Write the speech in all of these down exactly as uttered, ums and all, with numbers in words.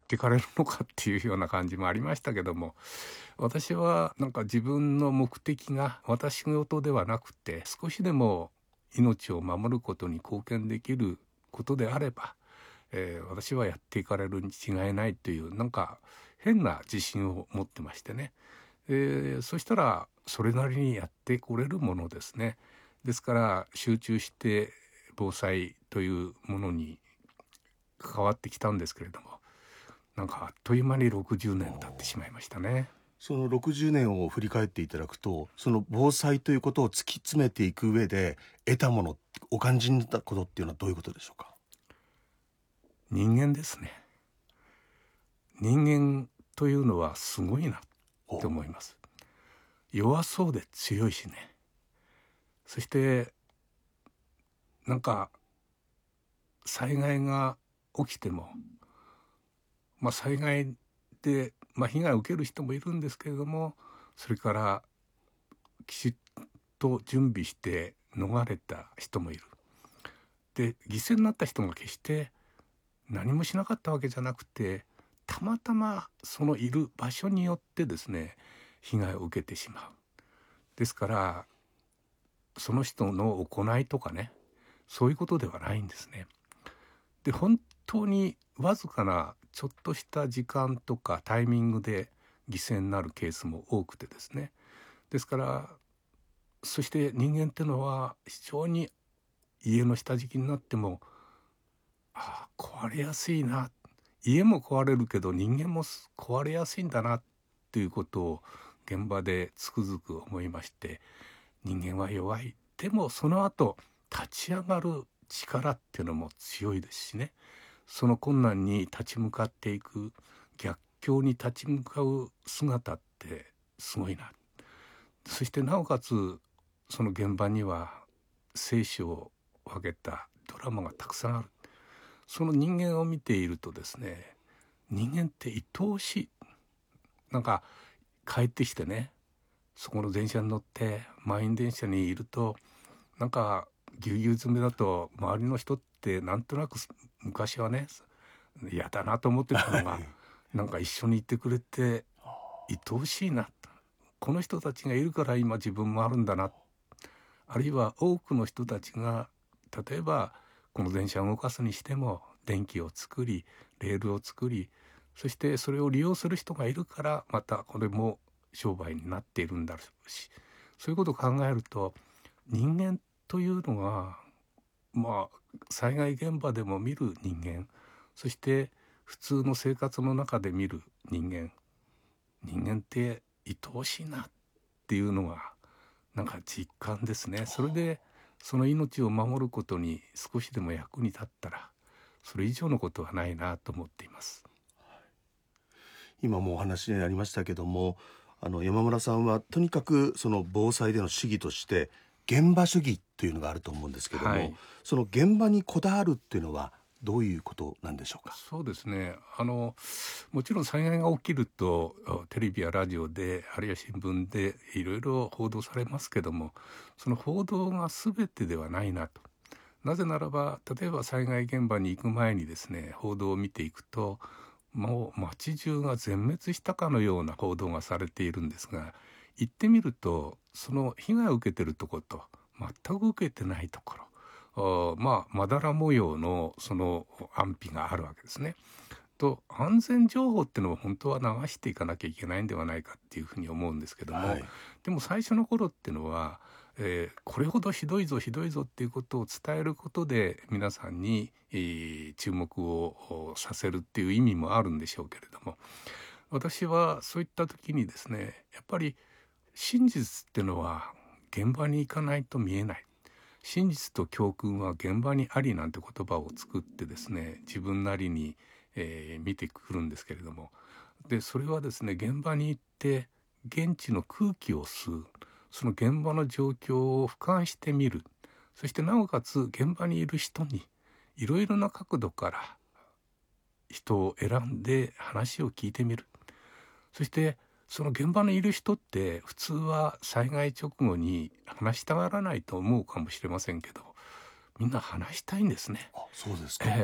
っていかれるのかっていうような感じもありましたけども、私はなんか自分の目的が私事ではなくて、少しでも命を守ることに貢献できることであれば、えー、私はやっていかれるに違いないというなんか変な自信を持ってましてね、えー、そしたらそれなりにやってこれるものですね。ですから集中して防災というものに関わってきたんですけれども、なんかあっという間にろくじゅうねん経ってしまいましたね。 そのろくじゅうねんを振り返っていただくと、その防災ということを突き詰めていく上で得たもの、お感じになったことっていうのはどういうことでしょうか？ 人間ですね。人間というのはすごいなって思います。弱そうで強いしね。そしてなんか災害が起きても、まあ災害で、まあ、被害を受ける人もいるんですけれども、それからきちっと準備して逃れた人もいる。で、犠牲になった人が決して何もしなかったわけじゃなくて、たまたまそのいる場所によってですね、被害を受けてしまう。ですからその人の行いとかね、そういうことではないんですね。で、本当にわずかなちょっとした時間とかタイミングで犠牲になるケースも多くてですね。ですからそして人間ってのは非常に家の下敷きになっても、ああ壊れやすいな、家も壊れるけど人間も壊れやすいんだなっていうことを現場でつくづく思いまして、人間は弱い、でもその後立ち上がる力っていうのも強いですしね、その困難に立ち向かっていく、逆境に立ち向かう姿ってすごいな。そしてなおかつその現場には生死を分けたドラマがたくさんある。その人間を見ているとですね、人間って愛おしい。なんか帰ってきてね、そこの電車に乗って満員電車にいると、なんかぎゅうぎゅう詰めだと周りの人ってなんとなく昔はね嫌だなと思ってたのがなんか一緒にいてくれて愛おしいな、この人たちがいるから今自分もあるんだな、あるいは多くの人たちが例えばこの電車を動かすにしても電気を作りレールを作り、そしてそれを利用する人がいるからまたこれも商売になっているんだろうし、そういうことを考えると人間というのがまあ災害現場でも見る人間、そして普通の生活の中で見る人間、人間って愛おしいなっていうのがなんか実感ですね。それでその命を守ることに少しでも役に立ったらそれ以上のことはないなと思っています。 今もお話にありましたけども、あの山村さんはとにかくその防災での主義として現場主義というのがあると思うんですけども、はい、その現場にこだわるっていうのはどういうことなんでしょうか？ そうですね、あのもちろん災害が起きるとテレビやラジオであるいは新聞でいろいろ報道されますけども、その報道が全てではないなと。なぜならば例えば災害現場に行く前にですね報道を見ていくと、もう街中が全滅したかのような報道がされているんですが、行ってみるとその被害を受けてるところと全く受けてないところ、まあまだら模様のその安否があるわけですね。と安全情報っていうのを本当は流していかなきゃいけないんではないかっていうふうに思うんですけども、はい、でも最初の頃っていうのは、えー、これほどひどいぞひどいぞっていうことを伝えることで皆さんに、えー、注目をさせるっていう意味もあるんでしょうけれども、私はそういった時にですね、やっぱり真実っていうのは現場に行かないと見えない。真実と教訓は現場にありなんて言葉を作ってですね、自分なりに、えー、見てくるんですけれども、でそれはですね、現場に行って現地の空気を吸う、その現場の状況を俯瞰してみる、そしてなおかつ現場にいる人にいろいろな角度から人を選んで話を聞いてみる。そしてその現場にいる人って普通は災害直後に話したがらないと思うかもしれませんけど、みんな話したいんですね。 あ、そうですか。 え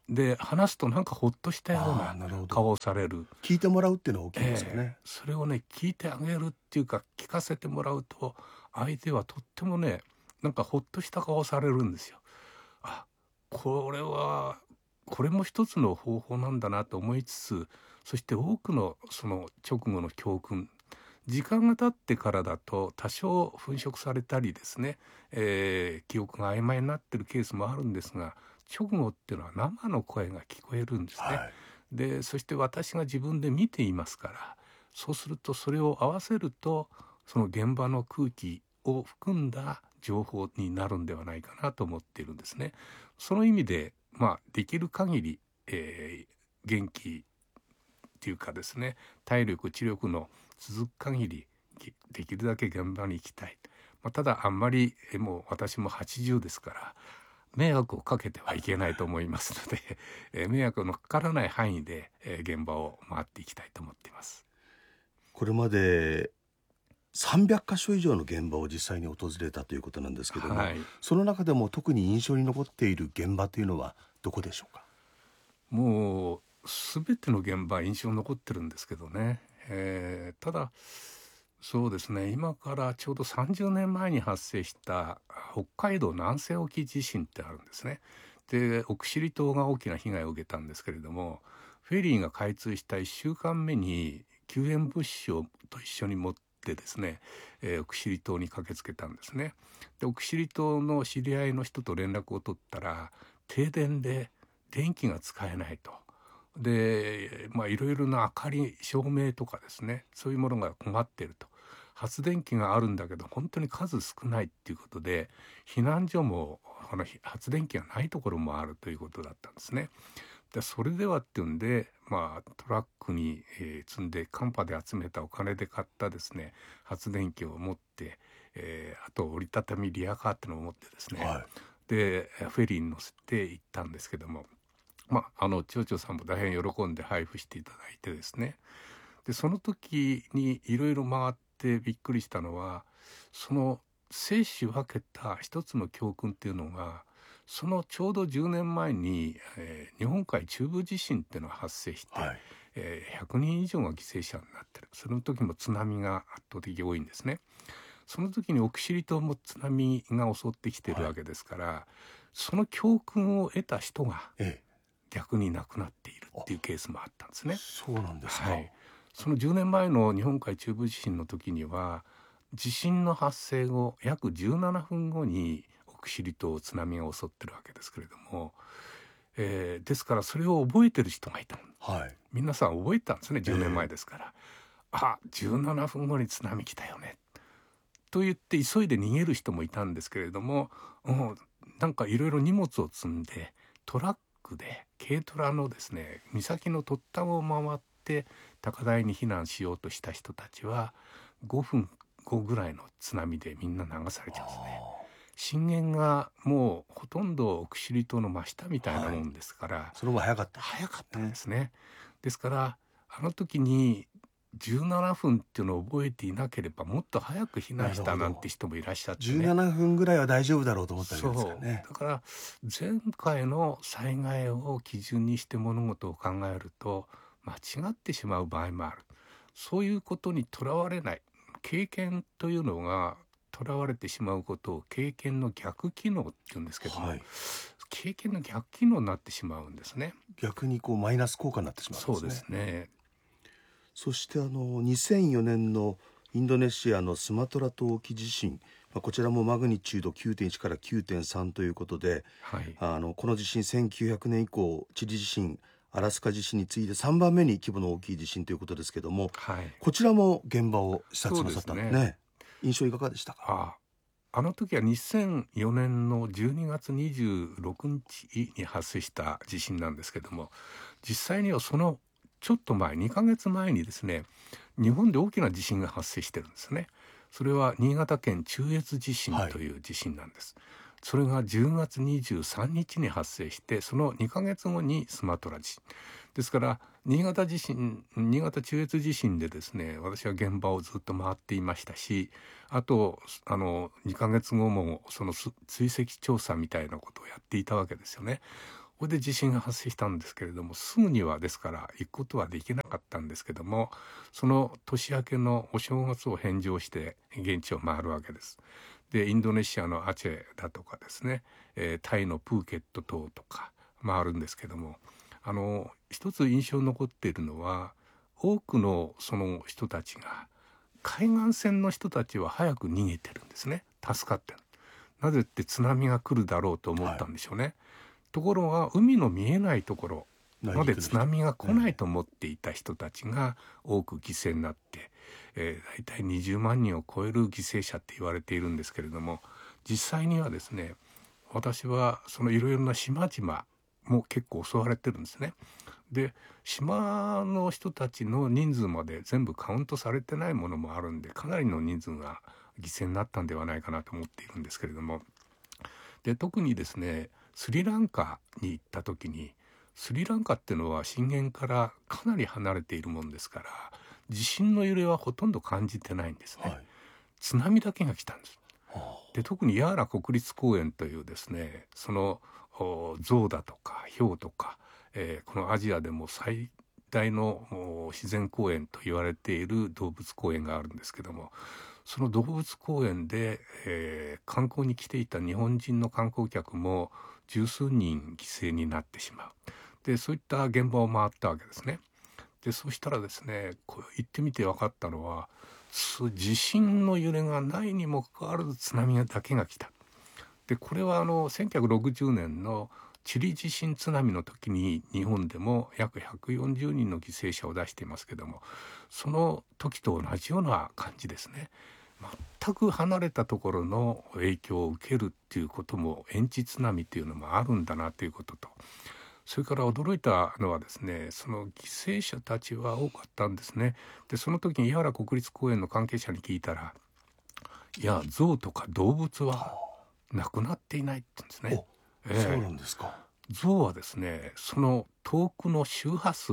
で話すとなんかほっとしたようあーなるほどな顔をされる。 聞いてもらうっていうのは大きいですよえね。 えそれをね聞いてあげるっていうか聞かせてもらうと相手はとってもねなんかほっとした顔をされるんですよ。あ、これはこれも一つの方法なんだなと思いつつ、そして多くのその直後の教訓、時間が経ってからだと多少粉飾されたりですね、えー記憶が曖昧になってるケースもあるんですが、直後っていうのは生の声が聞こえるんですね。 はい。 でそして私が自分で見ていますから、そうするとそれを合わせるとその現場の空気を含んだ情報になるんではないかなと思っているんですね。その意味で、まあ、できる限り、えー元気っていうかですね、体力知力の続く限りできるだけ現場に行きたい。まあ、ただあんまりえもう私もはちじゅうですから迷惑をかけてはいけないと思いますので、えー迷惑のかからない範囲で、えー現場を回っていきたいと思っています。 これまでさんびゃっかしょ以上の現場を実際に訪れたということなんですけども、 はい、 その中でも特に印象に残っている現場というのはどこでしょうか？ もう全ての現場印象に残ってるんですけどね、えーただそうですね、今からちょうどさんじゅうねんまえに発生した北海道南西沖地震ってあるんですね。で奥尻島が大きな被害を受けたんですけれども、フェリーが開通したいっしゅうかんめに救援物資をと一緒に持ってですね、えー奥尻島に駆けつけたんですね。で奥尻島の知り合いの人と連絡を取ったら停電で電気が使えないと。でまあいろいろな明かり照明とかですね、そういうものが困っていると。発電機があるんだけど本当に数少ないっていうことで、避難所もあの発電機がないところもあるということだったんですね。でそれではっていうんで、まあ、トラックに、えー積んでカンパで集めたお金で買ったですね発電機を持って、えーあと折りたたみリアカーっていうのを持ってですね、 はい。 でフェリーに乗せて行ったんですけども、まあ、あの町長さんも大変喜んで配布していただいてですね、でその時にいろいろ回ってびっくりしたのは、その生死分けた一つの教訓っていうのが、そのちょうどじゅうねんまえに、えー日本海中部地震っていうのが発生して、 はい。 えーひゃくにん以上が犠牲者になってる。その時も津波が圧倒的に多いんですね。その時に奥尻島も津波が襲ってきてるわけですから、その教訓を得た人がええ。 逆に亡くなっているっていうケースもあったんですね。 そうなんですか。 はい、そのじゅうねんまえの日本海中部地震の時には地震の発生後約じゅうななふんごに奥尻島を津波が襲ってるわけですけれども、えーですからそれを覚えてる人がいた。 はい。 皆さん覚えてたんですね、じゅうねんまえですから、あじゅうななふんごに津波来たよねと言って急いで逃げる人もいたんですけれども、うん、なんかいろいろ荷物を積んでトラックで軽トラのですね岬の突端を回って高台に避難しようとした人たちはごふんごぐらいの津波でみんな流されちゃうんですね。震源がもうほとんど奥尻島の真下みたいなもんですから、 はい、その方が早かった早かったんですね。ですからあの時にじゅうななふんっていうのを覚えていなければもっと早く避難したなんて人もいらっしゃってね。 じゅうななふんぐらいは大丈夫だろうと思ったわけですかね。 そうだから前回の災害を基準にして物事を考えると間違ってしまう場合もある。そういうことにとらわれない、経験というのがとらわれてしまうことを経験の逆機能っていうんですけども、はい、経験の逆機能になってしまうんですね。 逆にこうマイナス効果になってしまうんですね。 そうですね。 そしてあのにせんよねんのインドネシアのスマトラ島沖地震、まあ、こちらもマグニチュード きゅうてんいち から きゅうてんさん ということで、はい、あのこの地震せんきゅうひゃくねん以降チリ地震アラスカ地震に次いでさんばんめに規模の大きい地震ということですけども、はい、こちらも現場を視察なさったんですね。ね、印象いかがでしたか？ ああの時はにせんよねんのじゅうにがつにじゅうろくにちに発生した地震なんですけども、実際にはそのちょっと前にかげつまえにですね日本で大きな地震が発生してるんですね。それは新潟県中越地震という地震なんです、はい、それがじゅうがつにじゅうさんにちに発生してそのにかげつごにスマトラ地震ですから、新潟地震新潟中越地震でですね私は現場をずっと回っていましたし、あとあのにかげつごもその追跡調査みたいなことをやっていたわけですよね。 これで地震が発生したんですけれども、すぐにはですから行くことはできなかったんですけども、その年明けのお正月を返上して現地を回るわけです。でインドネシアのアチェだとかですね、えー、タイのプーケット島とか回るんですけども、あの一つ印象に残っているのは、多くのその人たちが海岸線の人たちは早く逃げてるんですね。助かってる。なぜって津波が来るだろうと思ったんでしょうね、はい、ところが海の見えないところまで津波が来ないと思っていた人たちが多く犠牲になって、えー、大体にじゅうまんにんを超える犠牲者って言われているんですけれども、実際にはですね、私はそのいろいろな島々も結構襲われてるんですね。で島の人たちの人数まで全部カウントされてないものもあるんで、かなりの人数が犠牲になったんではないかなと思っているんですけれども、で特にですねスリランカに行った時に、スリランカっていうのは震源からかなり離れているもんですから、地震の揺れはほとんど感じてないんですね、はい、津波だけが来たんです。で特にヤーラ国立公園というですね、その象だとかヒョウとか、えー、このアジアでも最大の自然公園と言われている動物公園があるんですけども、その動物公園で、えー、観光に来ていた日本人の観光客も十数人犠牲になってしまう。でそういった現場を回ったわけですね。でそうしたらですね、こう行ってみて分かったのは、地震の揺れがないにもかかわらず津波だけが来た。でこれはあのせんきゅうひゃくろくじゅうねんのチリ地震津波の時に日本でも約ひゃくよんじゅうにんの犠牲者を出していますけども、その時と同じような感じですね。全く離れたところの影響を受けるっていうことも、遠地津波っていうのもあるんだなということと、それから驚いたのはですね、その犠牲者たちは多かったんですね。でその時に井原国立公園の関係者に聞いたら、いや象とか動物は亡くなっていないって言うんですね。 えー、そうなんですか。 象はですね、その遠くの周波数、はい、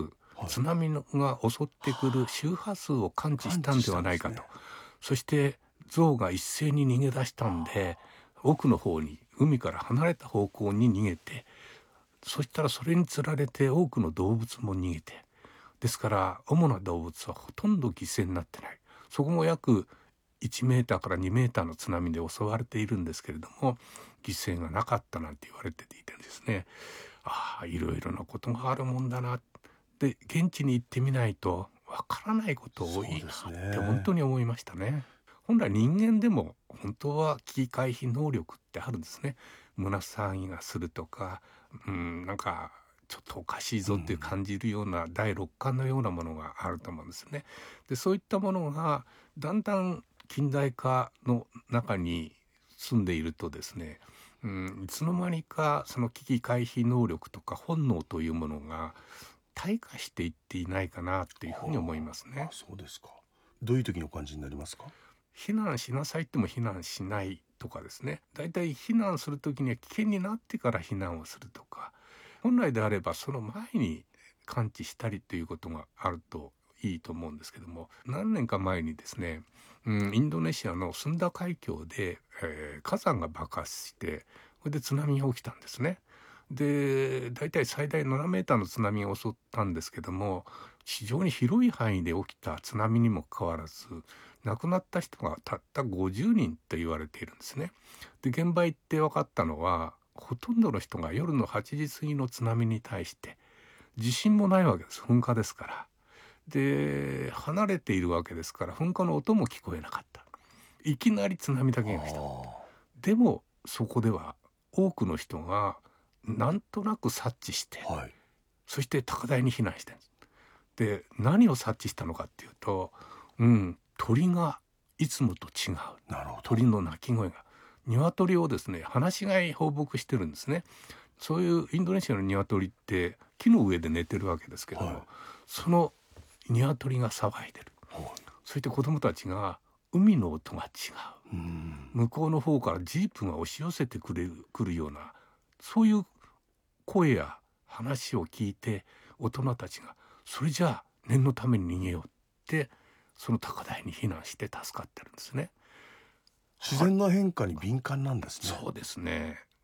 津波が襲ってくる周波数を感知したんではないかと、ね、そして象が一斉に逃げ出したんで、奥の方に海から離れた方向に逃げて、そしたらそれにつられて多くの動物も逃げて、ですから主な動物はほとんど犠牲になってない。そこも約いちメーターからにメーターの津波で襲われているんですけれども、犠牲がなかったなんて言われていてですね、ああいろいろなことがあるもんだな。で現地に行ってみないとわからないこと多いなって本当に思いましたね。本来人間でも本当は危機回避能力ってあるんですね。胸騒ぎがするとか、うん、なんかちょっとおかしいぞっていう感じるような第六感のようなものがあると思うんですね。でそういったものがだんだん近代化の中に住んでいるとですね、うん、いつの間にかその危機回避能力とか本能というものが退化していっていないかなっていうふうに思いますね。 あ、そうですか。どういう時の感じになりますか？ 避難しなさいっても避難しないとかですね、だいたい避難する時には危険になってから避難をするとか、本来であればその前に感知したりということがあるといいと思うんですけども、何年か前にですね、うん、インドネシアのスンダ海峡で、えー、火山が爆発して、それで津波が起きたんですね。でだいたい最大ななメーターの津波が襲ったんですけども、非常に広い範囲で起きた津波にもかかわらず亡くなった人がたったごじゅうにんと言われているんですね。で現場行って分かったのは、ほとんどの人が夜のはちじ過ぎの津波に対して地震もないわけです。噴火ですから。で離れているわけですから噴火の音も聞こえなかった。いきなり津波だけが来た。でもそこでは多くの人がなんとなく察知して、はい、そして高台に避難してるんです。で何を察知したのかっていうと、うん、鳥がいつもと違う。 なるほど。 鳥の鳴き声が、鶏をですね放し飼い放牧してるんですね。そういうインドネシアの鶏って木の上で寝てるわけですけども、はい、その鶏が騒いでる、はい、そして子どもたちが海の音が違う、うん、向こうの方からジープが押し寄せてくる、くるような、そういう声や話を聞いて、大人たちがそれじゃあ念のために逃げようってその高台に避難して助かってるんですね。 自然の変化に敏感なんですね。 そうですね。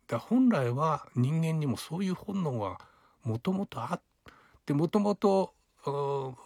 だ本来は人間にもそういう本能がもともとあって、もともと